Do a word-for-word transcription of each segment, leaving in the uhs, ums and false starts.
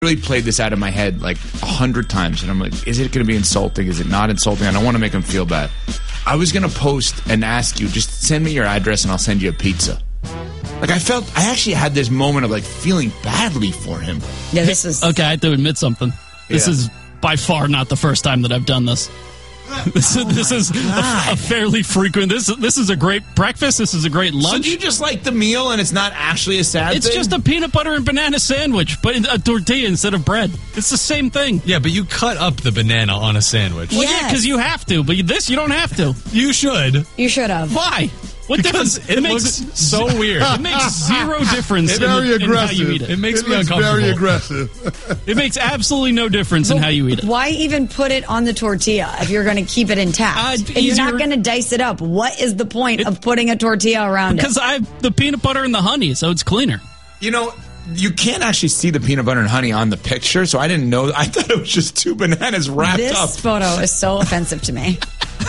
really played this out of my head like a hundred times, and I'm like, is it going to be insulting? Is it not insulting? I don't want to make him feel bad. I was going to post and ask you, just send me your address and I'll send you a pizza. Like, I felt, I actually had this moment of like feeling badly for him. Yeah, this is... Okay, I have to admit something. This Yeah. is by far not the first time that I've done this. This, Oh is this is a, a fairly frequent. This this is a great breakfast. This is a great So lunch. do you just like the meal and it's not actually a sad It's thing? just a peanut butter and banana sandwich, but in a tortilla instead of bread. It's the same thing. Yeah, but you cut up the banana on a sandwich. Well, yeah, Yes. because you have to. But this, you don't have to. You should. You should have. Why? What Because difference? it looks so weird. It makes zero difference in, very the, in how aggressive. you eat it. It makes It me looks uncomfortable. very aggressive. It makes absolutely no difference in how you eat it. Why even put it on the tortilla if you're going to keep it intact? Uh, if you're not easier- going to dice it up, what is the point of putting a tortilla around Because it? I have the peanut butter and the honey, so it's cleaner. You know, you can't actually see the peanut butter and honey on the picture, so I didn't know. I thought it was just two bananas wrapped This up. photo is so offensive to me.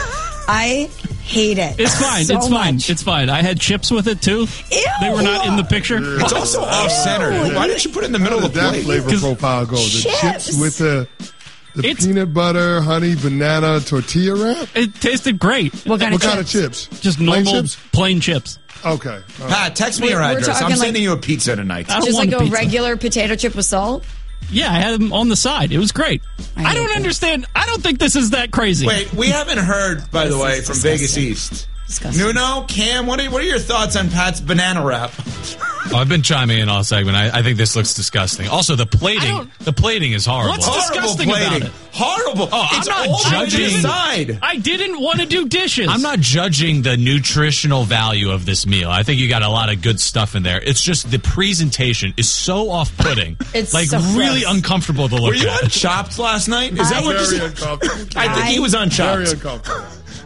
I hate it. It's fine. so it's fine. much. It's fine. I had chips with it too. Ew. They were not in the picture. It's also off-centered. Why didn't you put it in the middle How of did the that plate? flavor 'Cause- profile go? The Chips. chips with the the It's- peanut butter, honey, banana, tortilla wrap? It tasted great. What kind What of kind of chips? chips? Just Plain normal chips? plain chips. Okay. all right. Pat, text me We're- your we're address. I'm talking like- sending you a pizza tonight. I don't Just want like a pizza. regular potato chip with salt? Yeah, I had them on the side. It was great. I I, hate don't that. understand. I don't think this is that crazy. Wait, we haven't heard, by the This way, is from disgusting. Vegas East. Disgusting. Nuno, Cam, what are, what are your thoughts on Pat's banana wrap? Oh, I've been chiming in all segment. I, I think this looks disgusting. Also, the I plating. don't- The plating is horrible. What's Horrible disgusting about plating. it? Horrible. Oh, I'm it's not all on the judging- side. I didn't want to do dishes. I'm not judging the nutritional value of this meal. I think you got a lot of good stuff in there. It's just the presentation is so off-putting. It's like so really gross. uncomfortable to look Were you at. on Chopped last night? Is that I- what Very you uncomfortable. I think he was on Very Chopped. uncomfortable.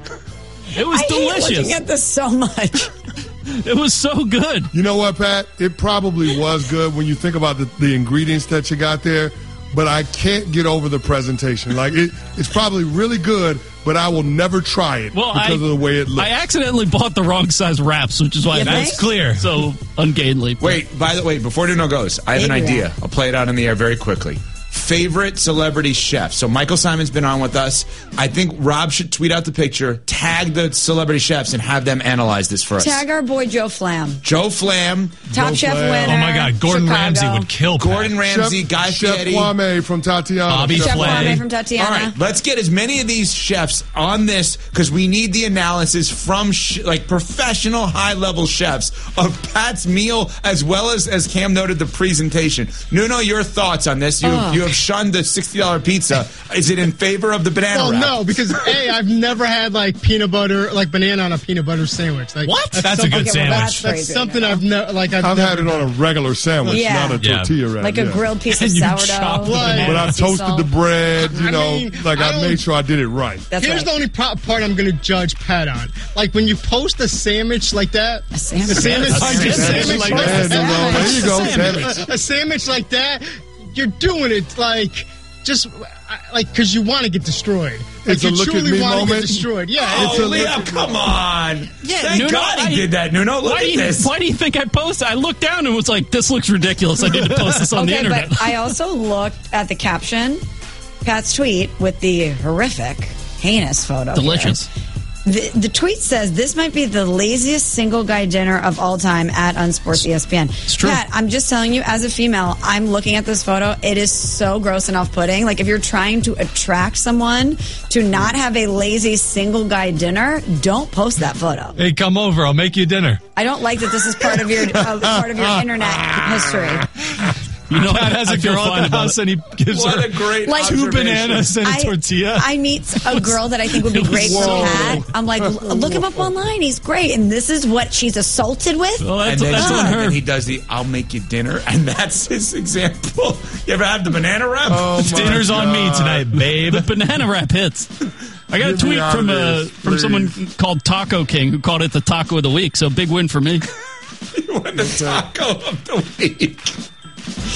It was I hate delicious. looking at this so much. It was so good. You know what, Pat? It probably was good when you think about the, the ingredients that you got there, but I can't get over the presentation. Like, it, it's probably really good, but I will never try it Well, because I, of the way it looks. I accidentally bought the wrong size wraps, which is why You that's think? clear. So ungainly. Wait, by the way, before Nuno goes, I have an Maybe idea. that. I'll play it out in the air very quickly. Favorite celebrity chef. So Michael Simon's been on with us. I think Rob should tweet out the picture, tag the celebrity chefs, and have them analyze this for us. Tag our boy Joe Flam. Joe Flam, Top Joe chef Flam. winner. Oh my God, Gordon Chicago. Ramsay would kill Pat. Gordon Ramsay, Chef, Guy Chef Fieri. Kwame from Tatiana. Bobby Chef Flay. Kwame from Tatiana. All right, let's get as many of these chefs on this because we need the analysis from sh- like professional, high-level chefs of Pat's meal as well as, as Cam noted, the presentation. Nuno, your thoughts on this? You Oh. you have shunned the sixty dollar pizza. Is it in favor of the banana Well, wrap? no, because A, I've never had like peanut butter, like banana on a peanut butter sandwich. Like, What? That's a something- good Okay, well, sandwich. that's That's crazy. something I've never like. I've, I've never had it on a regular sandwich, Yeah. not a Yeah. tortilla wrap. Like a yeah. grilled piece of And you sourdough. chop the What? banana. But I've Sea toasted salt. the bread, you I know, mean, like I I, don't- made sure I did it right. That's Here's right. the only pro- part I'm going to judge Pat on. Like when you post a sandwich like that, A sandwich. a sandwich, A like, sandwich a sandwich like like Yeah, that. Nuno, there you go, sandwich. a, a sandwich like that, you're doing it like just like because you want to get destroyed. Like It's a you look at truly me want to get moment. destroyed. Yeah. Oh, it's a- Liam, come on. Yeah, Thank Nuno, God he I- did that, Nuno. Look Why at do, you, this. why do you think I posted? I looked down and was like, this looks ridiculous. I need to post this on the Okay, internet. but I also looked at the caption, Pat's tweet with the horrific, heinous photo. here. Delicious. The, the tweet says this might be the laziest single guy dinner of all time at Unsports E S P N. It's true. Pat, I'm just telling you, as a female, I'm looking at this photo. It is so gross and off-putting. Like if you're trying to attract someone to not have a lazy single guy dinner, don't post that photo. Hey, come over. I'll make you dinner. I don't like that this is part of your uh, part of your internet history. You know, Pat has I a feel girl fine at the about house it. and he gives What her a great Like- two observation. bananas and a I, tortilla. I meet a girl that I think would be great for Whoa. Pat. I'm like, "L- look him up online. He's great. And this is what she's assaulted with? Well, And that's, then, that's she- on and her. then he does the "I'll make you dinner," and that's his example. You ever have the banana wrap? Oh, my Dinner's on me God. tonight, babe. The banana wrap hits. I got a Get me tweet out from of uh, this, from please. someone called Taco King who called it the taco of the week. So big win for me. You won the taco of the week.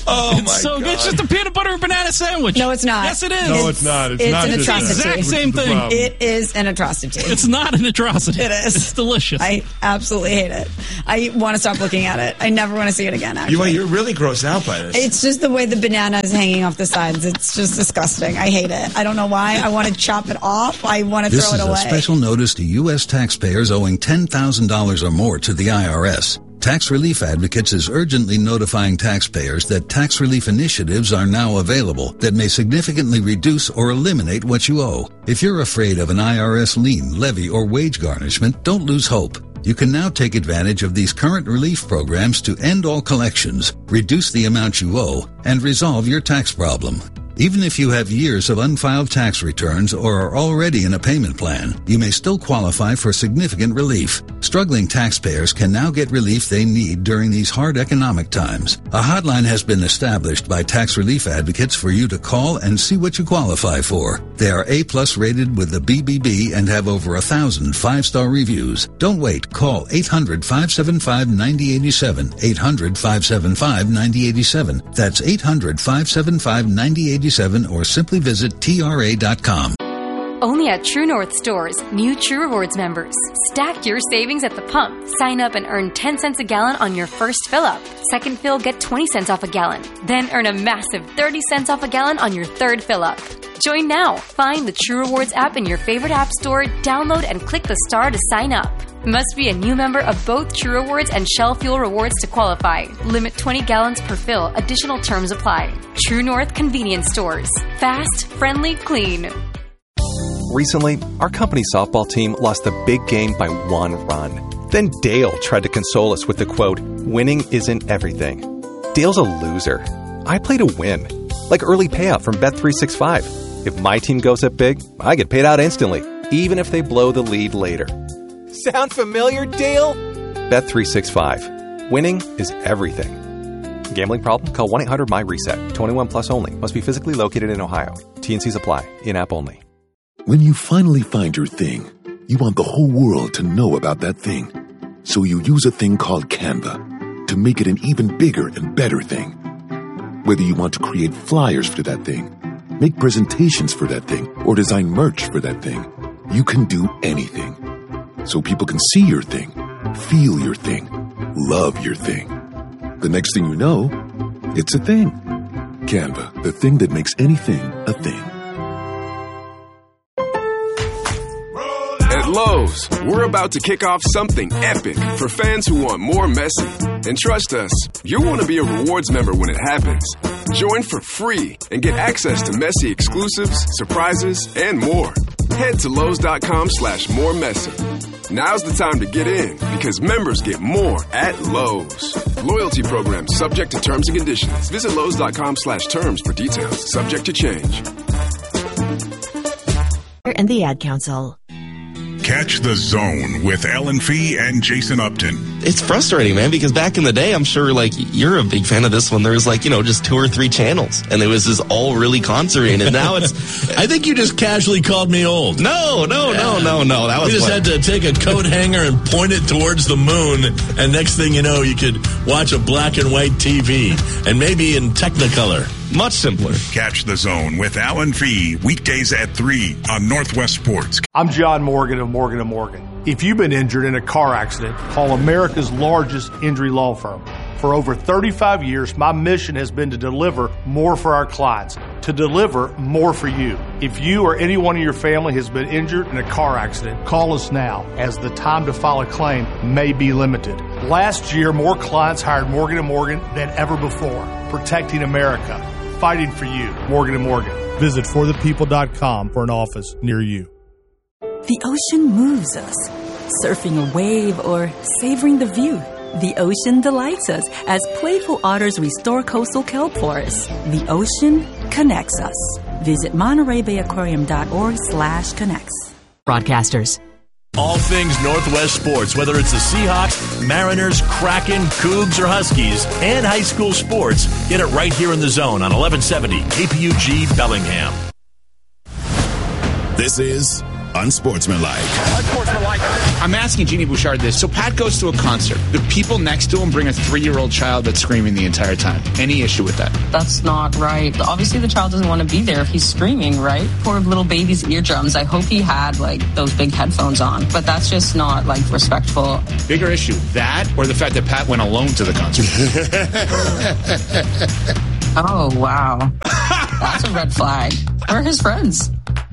Oh, it's my so God. good. It's just a peanut butter and banana sandwich. No, it's not. Yes, it is. No, it's not. It's, It's not an just atrocity. that. Exact same Which is the thing. problem. It is an atrocity. It's not an atrocity. It is. It's delicious. I absolutely hate it. I want to stop looking at it. I never want to see it again, actually. You, you're really grossed out by this. It's just the way the banana is hanging off the sides. It's just disgusting. I hate it. I don't know why. I want to chop it off. I want to This throw is it away. a special notice to U S taxpayers owing ten thousand dollars or more to the I R S. Tax Relief Advocates is urgently notifying taxpayers that tax relief initiatives are now available that may significantly reduce or eliminate what you owe. If you're afraid of an I R S lien, levy, or wage garnishment, don't lose hope. You can now take advantage of these current relief programs to end all collections, reduce the amount you owe, and resolve your tax problem. Even if you have years of unfiled tax returns or are already in a payment plan, you may still qualify for significant relief. Struggling taxpayers can now get relief they need during these hard economic times. A hotline has been established by Tax Relief Advocates for you to call and see what you qualify for. They are A-plus rated with the B B B and have over a thousand five-star reviews. Don't wait. Call eight hundred, five seven five, nine zero eight seven. eight hundred, five seven five, nine zero eight seven. That's eight hundred, five seven five, nine zero eight seven or simply visit T R A dot com. Only at True North stores, new True Rewards members. Stack your savings at the pump. Sign up and earn ten cents a gallon on your first fill up. Second fill, get twenty cents off a gallon. Then earn a massive thirty cents off a gallon on your third fill up. Join now. Find the True Rewards app in your favorite app store, download and click the star to sign up. Must be a new member of both True Rewards and Shell Fuel Rewards to qualify. Limit twenty gallons per fill. Additional terms apply. True North Convenience Stores. Fast, friendly, clean. Recently, our company softball team lost the big game by one run. Then Dale tried to console us with the quote, "Winning isn't everything." Dale's a loser. I play to win. Like early payout from Bet three sixty-five. If my team goes up big, I get paid out instantly, even if they blow the lead later. Sound familiar, Dale? Bet three sixty-five. Winning is everything. Gambling problem? Call one eight hundred M Y RESET. twenty-one plus only. Must be physically located in Ohio. T and Cs apply. In-app only. When you finally find your thing, you want the whole world to know about that thing. So you use a thing called Canva to make it an even bigger and better thing. Whether you want to create flyers for that thing, make presentations for that thing, or design merch for that thing, you can do anything. So people can see your thing, feel your thing, love your thing. The next thing you know, it's a thing. Canva, the thing that makes anything a thing. At Lowe's, we're about to kick off something epic for fans who want more Messi. And trust us, you'll want to be a rewards member when it happens. Join for free and get access to Messi exclusives, surprises, and more. Head to Lowe's.com slash more Messi. Now's the time to get in because members get more at Lowe's. Loyalty program subject to terms and conditions. Visit Lowe's.com slash terms for details. Subject to change. And the Ad Council. Catch the Zone with Ellen Fee and Jason Upton. It's frustrating, man, because back in the day, I'm sure, like, you're a big fan of this one. There was, like, you know, just two or three channels, and it was just all really concentrated. And now it's... I think you just casually called me old. No, no, yeah. no, no, no. That was You just what... had to take a coat hanger and point it towards the moon, and next thing you know, you could watch a black and white T V, and maybe in Technicolor. Much simpler. Catch the Zone with Alan Fee weekdays at three on Northwest Sports. I'm John Morgan of Morgan and Morgan. If you've been injured in a car accident, call America's largest injury law firm. For over thirty-five years, my mission has been to deliver more for our clients, to deliver more for you. If you or anyone in your family has been injured in a car accident, call us now, as the time to file a claim may be limited. Last year, more clients hired Morgan and Morgan than ever before, protecting America, fighting for you. Morgan and Morgan. Visit for the people dot com for an office near you. The ocean moves us, surfing a wave or savoring the view. The ocean delights us as playful otters restore coastal kelp forests. The ocean connects us. Visit Monterey Bay Aquarium dot org slash connects. Broadcasters. All things Northwest sports, whether it's the Seahawks, Mariners, Kraken, Cougs, or Huskies, and high school sports, get it right here in the Zone on eleven seventy K P U G Bellingham. This is unsportsmanlike. I'm asking Jeannie Bouchard this. So Pat goes to a concert. The people next to him bring a three-year-old child that's screaming the entire time. Any issue with that? That's not right. Obviously, the child doesn't want to be there if he's screaming, right? Poor little baby's eardrums. I hope he had, like, those big headphones on. But that's just not, like, respectful. Bigger issue, that or the fact that Pat went alone to the concert? Oh, wow. That's a red flag. Where are his friends?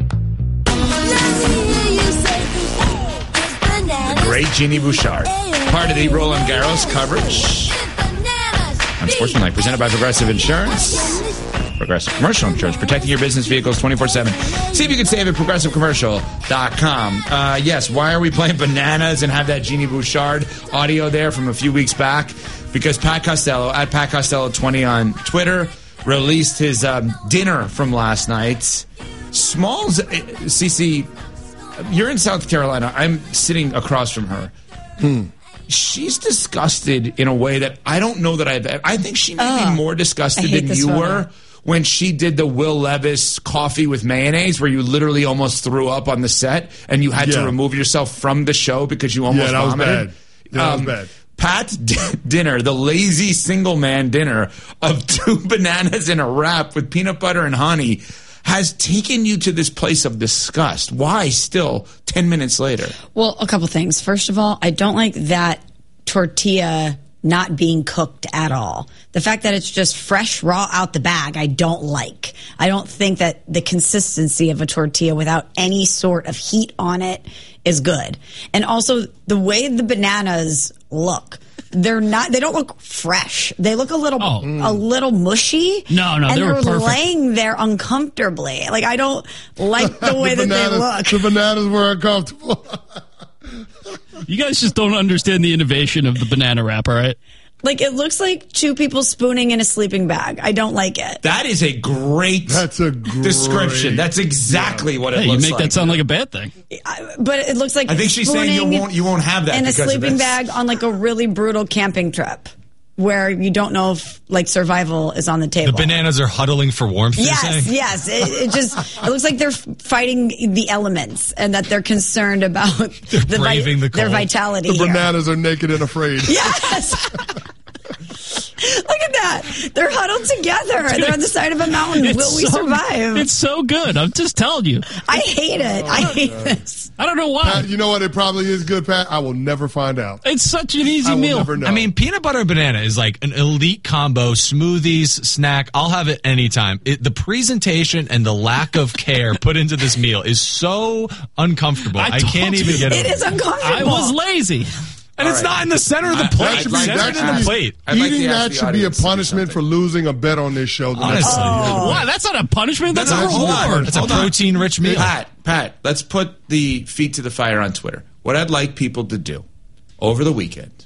The great Jeannie Bouchard. Part of the Roland Garros coverage on Sportsmanlike, presented by Progressive Insurance. Progressive Commercial Insurance, protecting your business vehicles twenty-four seven. See if you can save at progressive commercial dot com. Uh, yes, why are we playing Bananas and have that Jeannie Bouchard audio there from a few weeks back? Because Pat Costello, at Pat Costello twenty on Twitter, released his um, dinner from last night. Smalls, Cece, you're in South Carolina. I'm sitting across from her. Hmm. She's disgusted in a way that I don't know that I've ever. I think she may oh, be more disgusted than you photo. were when she did the Will Levis coffee with mayonnaise, where you literally almost threw up on the set and you had yeah. to remove yourself from the show because you almost yeah, that vomited. Was bad. That um, was bad. Pat's d- dinner, the lazy single man dinner of two bananas and a wrap with peanut butter and honey, has taken you to this place of disgust. Why still ten minutes later? Well, a couple things. First of all, I don't like that tortilla not being cooked at all. The fact that it's just fresh, raw out the bag, I don't like. I don't think that the consistency of a tortilla without any sort of heat on it is good. And also, the way the bananas look, they're not. They don't look fresh. They look a little, oh. a little mushy. No, no, and they were they're perfect. laying there uncomfortably. Like I don't like the way the that bananas, they look. The bananas were uncomfortable. You guys just don't understand the innovation of the banana wrap, all right? Like, it looks like two people spooning in a sleeping bag. I don't like it. That is a great That's a great, description. That's exactly yeah. what it hey, looks like. You make that sound like a bad thing. I, but it looks like I think she's saying you won't, you won't have that in a because sleeping of this. bag on, like, a really brutal camping trip where you don't know if, like, survival is on the table. The bananas are huddling for warmth, you're Yes, saying? yes. It, it just, it looks like they're fighting the elements and that they're concerned about they're the braving vi- the cold. their vitality The here. bananas are naked and afraid. Yes! Look at that. They're huddled together. Dude, they're on the side of a mountain. Will we so, survive? It's so good. I'm just telling you. I hate it. I hate this. I don't know why. Pat, you know what? It probably is good, Pat. I will never find out. It's such an easy I will meal. Never know. I mean, peanut butter and banana is like an elite combo, smoothies, snack. I'll have it anytime. It, the presentation and the lack of care put into this meal is so uncomfortable. I, I can't even get it. It is uncomfortable. I was lazy. And All it's right. not in the center of the plate. I'd It should like be that centered in the ask- plate. I'd like Eating to ask that the should be a audience to do punishment something. for losing a bet on this show. The next Honestly. time. Why? That's not a punishment. That's, That's a a- hold on. reward. It's a Hold on. protein-rich meal. Pat, Pat, let's put the feet to the fire on Twitter. What I'd like people to do over the weekend,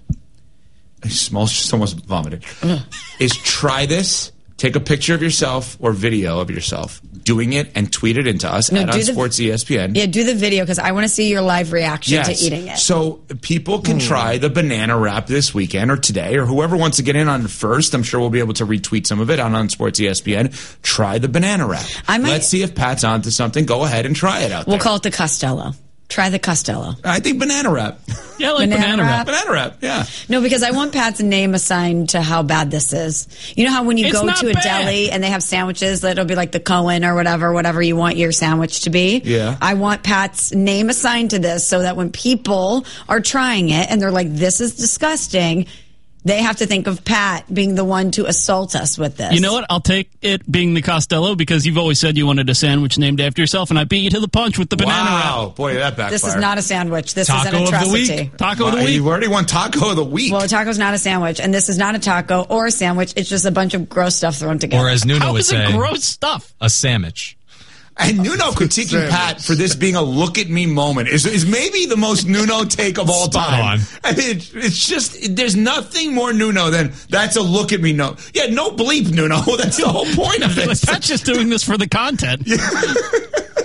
small, just almost vomited, is try this. Take a picture of yourself or video of yourself doing it and tweet it into us No, at do On the- Sports E S P N. Yeah, do the video because I want to see your live reaction Yes. to eating it. So people can try the banana wrap this weekend or today, or whoever wants to get in on it first. I'm sure we'll be able to retweet some of it on On Sports E S P N. Try the banana wrap. I might- Let's see if Pat's onto something. Go ahead and try it out We'll there. call it the Costello. Try the Costello. I think banana wrap. Yeah, I like banana, Banana wrap. wrap. Banana wrap, yeah. No, because I want Pat's name assigned to how bad this is. You know how when you It's go not to a bad. deli and they have sandwiches that'll be like the Cohen or whatever, whatever you want your sandwich to be? Yeah. I want Pat's name assigned to this so that when people are trying it and they're like, this is disgusting, they have to think of Pat being the one to assault us with this. You know what? I'll take it being the Costello because you've always said you wanted a sandwich named after yourself, and I beat you to the punch with the banana Wow. wrap. Boy, that backfired. This is not a sandwich. This is Taco an of the atrocity. week. Taco of the Wow, week. You already won taco of the week. Well, a taco's not a sandwich, and this is not a taco or a sandwich. It's just a bunch of gross stuff thrown together. Or as Nuno How would is say, it gross stuff? a sandwich. And Nuno critiquing Sandwich. Pat for this being a look at me moment is, is maybe the most Nuno take of all Spot time. on. I mean, it, it's just, there's nothing more Nuno than that's a look at me no. Yeah, no bleep, Nuno. That's the whole point of this. Pat's just doing this for the content.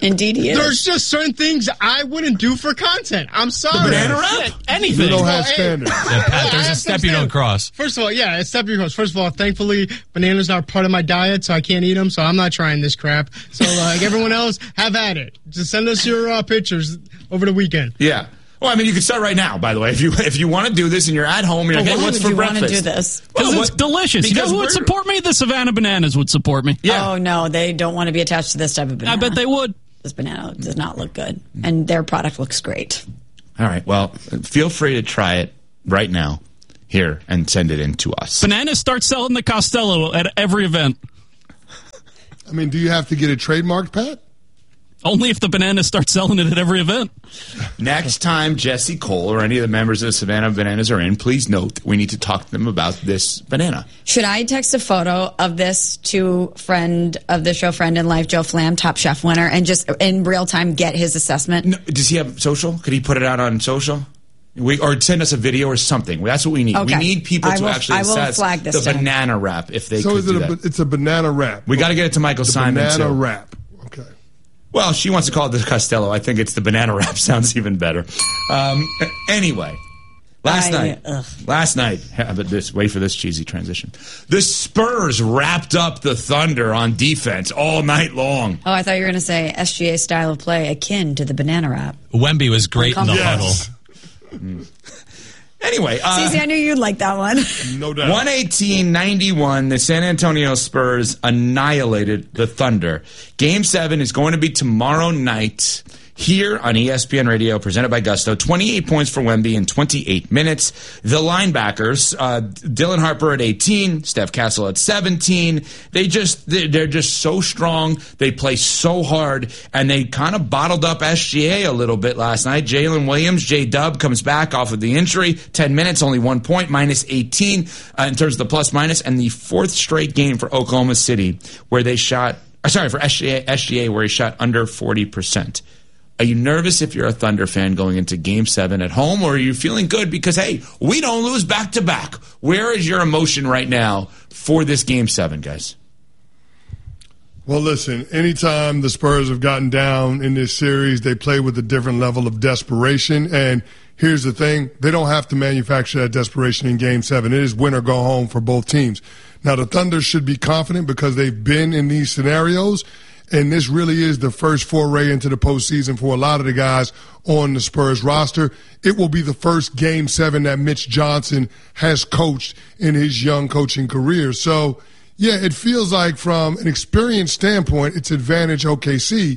Indeed he is. There's just certain things I wouldn't do for content. I'm sorry. The banana wrap? Yeah, anything. You don't have Well, hey, standards. Yeah, Pat, there's a step you don't cross. First of all, yeah, a step you cross. First of all, thankfully, bananas are part of my diet, so I can't eat them, so I'm not trying this crap. So, like everyone else, have at it. Just send us your uh, pictures over the weekend. Yeah. Well, I mean, you can start right now, by the way. If you if you want to do this and you're at home, you're But like, hey, why what's would for you breakfast? want to do this? Because Well, it's what- delicious. You know because who would we're- support me? The Savannah Bananas would support me. Yeah. Oh, no, they don't want to be attached to this type of banana. I bet they would. This banana does not look good, and their product looks great. All right. Well, feel free to try it right now here and send it in to us. Bananas start selling the Costello at every event. I mean, do you have to get it trademarked, Pat? Only if the Bananas start selling it at every event. Next time Jesse Cole or any of the members of the Savannah Bananas are in, please note that we need to talk to them about this banana. Should I text a photo of this to friend of the show, friend in life, Joe Flam, Top Chef winner, and just in real time get his assessment? No, does he have social? Could he put it out on social? We, or send us a video or something. That's what we need. Okay. We need people I to will- actually I will assess flag this the to him. banana wrap if they So could is do it a, that. it's a banana wrap. We got to get it to Michael The Simon banana too. wrap. Okay. Well, she wants to call it the Costello. I think it's the banana wrap. Sounds even better. Um, anyway, last I- night, ugh. last night. How about this? Wait for this cheesy transition. The Spurs wrapped up the Thunder on defense all night long. Oh, I thought you were going to say S G A style of play akin to the banana wrap. Wemby was great in the Yes. huddle. Anyway, uh, Cece, I knew you'd like that one. No doubt. one eighteen ninety-one, the San Antonio Spurs annihilated the Thunder. Game seven is going to be tomorrow night here on E S P N Radio, presented by Gusto. twenty-eight points for Wemby in twenty-eight minutes. The linebackers, uh, Dylan Harper at eighteen, Steph Castle at seventeen. They just, they're just so strong. They play so hard, and they kind of bottled up S G A a little bit last night. Jalen Williams, J-Dub, comes back off of the injury. ten minutes, only one point, minus eighteen uh, in terms of the plus minus, and the fourth straight game for Oklahoma City where they shot, uh, sorry, for S G A, S G A where he shot under forty percent. Are you nervous if you're a Thunder fan going into Game seven at home, or are you feeling good because, hey, we don't lose back-to-back? Where is your emotion right now for this Game seven, guys? Well, listen, anytime the Spurs have gotten down in this series, they play with a different level of desperation. And here's the thing, they don't have to manufacture that desperation in Game seven. It is win or go home for both teams. Now, the Thunder should be confident because they've been in these scenarios. And this really is the first foray into the postseason for a lot of the guys on the Spurs roster. It will be the first Game seven that Mitch Johnson has coached in his young coaching career. So, yeah, it feels like from an experience standpoint, it's advantage O K C.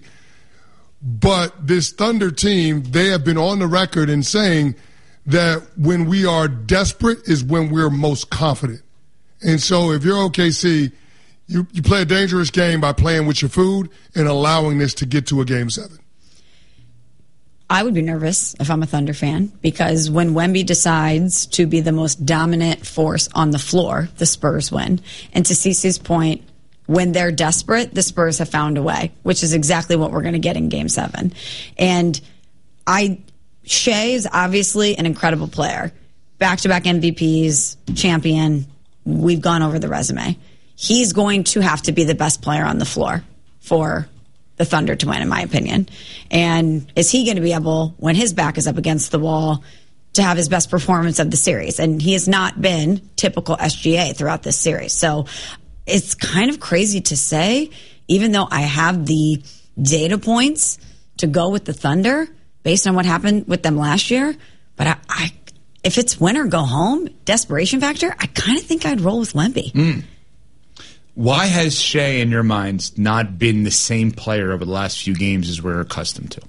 But this Thunder team, they have been on the record in saying that when we are desperate is when we're most confident. And so if you're O K C, You you play a dangerous game by playing with your food and allowing this to get to a Game seven. I would be nervous if I'm a Thunder fan because when Wemby decides to be the most dominant force on the floor, the Spurs win. And to Cece's point, when they're desperate, the Spurs have found a way, which is exactly what we're going to get in Game seven. And I, Shea is obviously an incredible player. Back-to-back M V Ps, champion. We've gone over the resume. He's going to have to be the best player on the floor for the Thunder to win, in my opinion. And is he going to be able, when his back is up against the wall, to have his best performance of the series? And he has not been typical S G A throughout this series. So it's kind of crazy to say, even though I have the data points to go with the Thunder based on what happened with them last year, but I, I if it's win or go home, desperation factor, I kind of think I'd roll with Wemby. Mm. Why has Shea, in your minds, not been the same player over the last few games as we're accustomed to?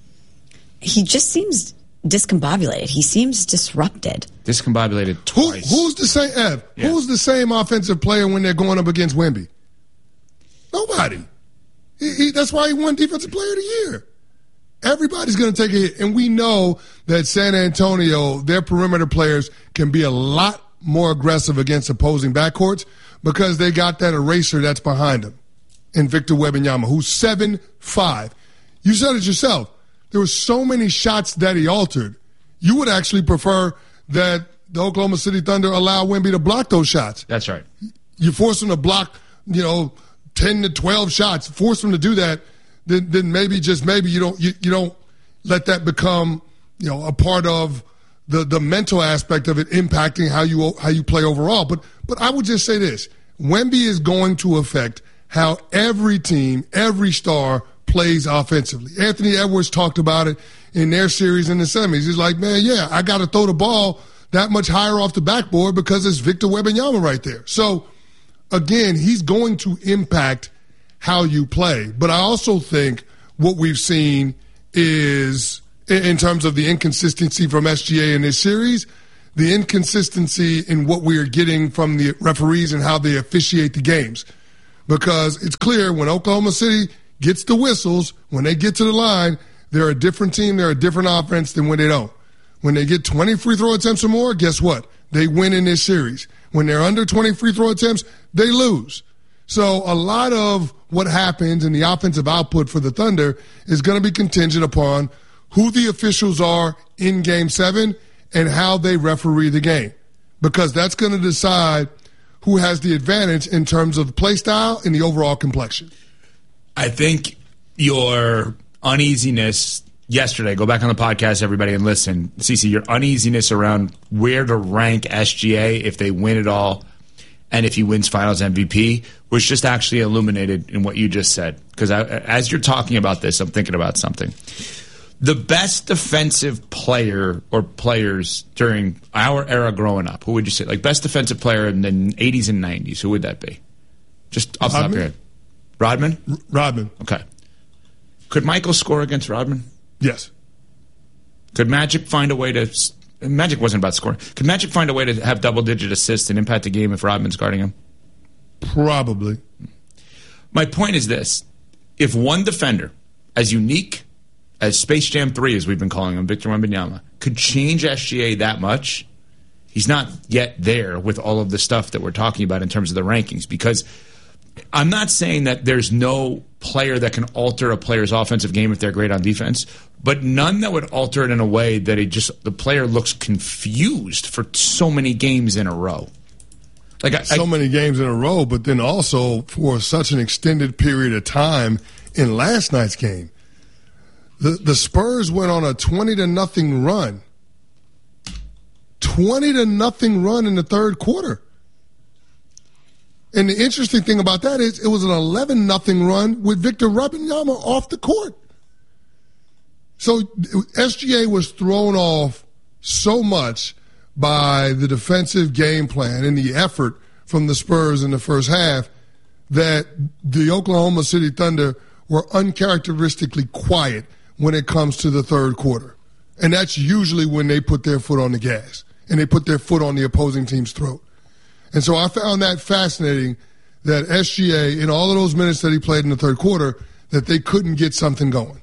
He just seems discombobulated. He seems disrupted. Discombobulated Who, twice. who's the same, Ev? Yeah. Who's the same offensive player when they're going up against Wemby? Nobody. He, he, that's why he won Defensive Player of the Year. Everybody's going to take a hit. And we know that San Antonio, their perimeter players can be a lot more aggressive against opposing backcourts because they got that eraser that's behind them in Victor Wembanyama, who's seven five. You said it yourself. There were so many shots that he altered. You would actually prefer that the Oklahoma City Thunder allow Wemby to block those shots. That's right. You force him to block, you know, ten to twelve shots. Force him to do that. then then maybe just maybe you don't you, you don't let that become, you know, a part of the the mental aspect of it impacting how you how you play overall. But but I would just say this: Wemby is going to affect how every team, every star plays offensively. Anthony Edwards talked about it in their series in the semis. He's like, man, yeah, I got to throw the ball that much higher off the backboard because it's Victor Wembanyama right there. So, again, he's going to impact how you play. But I also think what we've seen is, in terms of the inconsistency from S G A in this series, the inconsistency in what we are getting from the referees and how they officiate the games. Because it's clear when Oklahoma City gets the whistles, when they get to the line, they're a different team, they're a different offense than when they don't. When they get twenty free throw attempts or more, guess what? They win in this series. When they're under twenty free throw attempts, they lose. So a lot of what happens in the offensive output for the Thunder is going to be contingent upon who the officials are in Game seven and how they referee the game. Because that's going to decide who has the advantage in terms of play style and the overall complexion. I think your uneasiness yesterday, go back on the podcast, everybody, and listen. Cece, your uneasiness around where to rank S G A if they win it all and if he wins Finals M V P was just actually illuminated in what you just said. Because as you're talking about this, I'm thinking about something. The best defensive player or players during our era growing up, who would you say? Like best defensive player in the eighties and nineties, who would that be? Just off the top of your head. Rodman? R- Rodman. Okay. Could Michael score against Rodman? Yes. Could Magic find a way to... Magic wasn't about scoring. Could Magic find a way to have double-digit assists and impact the game if Rodman's guarding him? Probably. My point is this. If one defender, as unique as Space Jam three, as we've been calling him, Victor Wembanyama, could change S G A that much, he's not yet there with all of the stuff that we're talking about in terms of the rankings. Because I'm not saying that there's no player that can alter a player's offensive game if they're great on defense, but none that would alter it in a way that it just the player looks confused for so many games in a row. Like I, so I, many games in a row, but then also for such an extended period of time in last night's game. The the Spurs went on a twenty to nothing run. twenty to nothing run in the third quarter. And the interesting thing about that is it was an eleven nothing run with Victor Wembanyama off the court. So S G A was thrown off so much by the defensive game plan and the effort from the Spurs in the first half that the Oklahoma City Thunder were uncharacteristically quiet when it comes to the third quarter. And that's usually when they put their foot on the gas and they put their foot on the opposing team's throat. And so I found that fascinating that S G A, in all of those minutes that he played in the third quarter, that they couldn't get something going.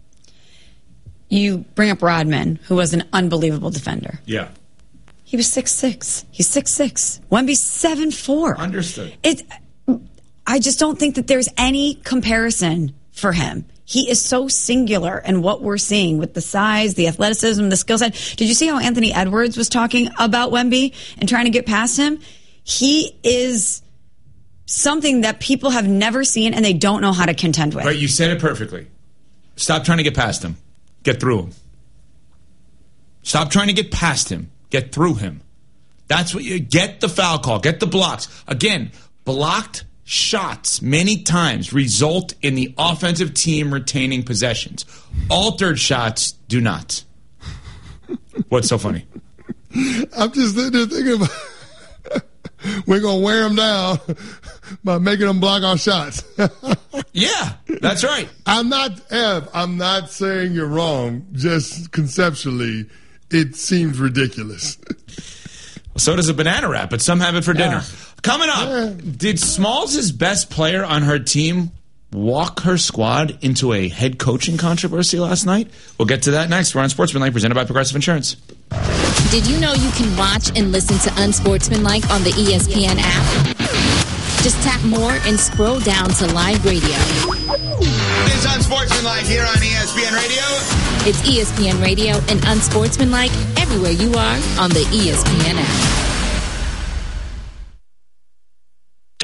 You bring up Rodman, who was an unbelievable defender. Yeah. He was six six. He's six six. Wemby's seven four. Understood. It, I just don't think that there's any comparison for him. He is so singular in what we're seeing with the size, the athleticism, the skill set. Did you see how Anthony Edwards was talking about Wemby and trying to get past him? He is something that people have never seen and they don't know how to contend with. Right, you said it perfectly. Stop trying to get past him. Get through him. Stop trying to get past him. Get through him. That's what you get the foul call. Get the blocks. Again, blocked shots many times result in the offensive team retaining possessions. Altered shots do not. What's so funny? I'm just sitting there thinking about we're going to wear them down by making them block our shots. Yeah, that's right. I'm not, Ev, I'm not saying you're wrong. Just conceptually, it seems ridiculous. So does a banana wrap, but some have it for dinner. Yeah. Coming up, yeah. Did Smalls' best player on her team walk her squad into a head coaching controversy last night? We'll get to that next. We're on Sportsmanlike, presented by Progressive Insurance. Did you know you can watch and listen to Unsportsmanlike on the E S P N app? Just tap more and scroll down to live radio. It's Unsportsmanlike here on E S P N Radio. It's E S P N Radio and Unsportsmanlike everywhere you are on the E S P N app. Texting enrolls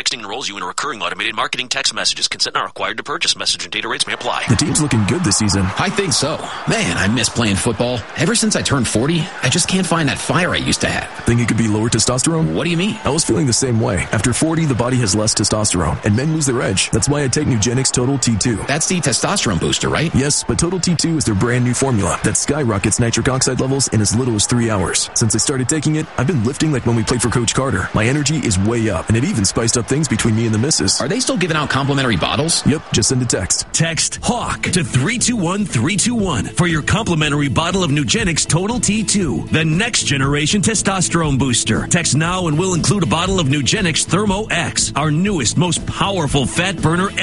enrolls you in a recurring automated marketing text messages. Consent not required to purchase. Message and data rates may apply. The team's looking good this season. I think so. Man, I miss playing football. Ever since I turned forty, I just can't find that fire I used to have. Think it could be lower testosterone? What do you mean? I was feeling the same way. After forty, the body has less testosterone, and men lose their edge. That's why I take Nugenix Total T two. That's the testosterone booster, right? Yes, but Total T two is their brand new formula that skyrockets nitric oxide levels in as little as three hours. Since I started taking it, I've been lifting like when we played for Coach Carter. My energy is way up, and it even spiced up things between me and the missus. Are they still giving out complimentary bottles? Yep, just send a text. Text HAWK to three two one three two one for your complimentary bottle of Nugenix Total T two, the next generation testosterone booster. Text now and we'll include a bottle of Nugenix Thermo X, our newest, most powerful fat burner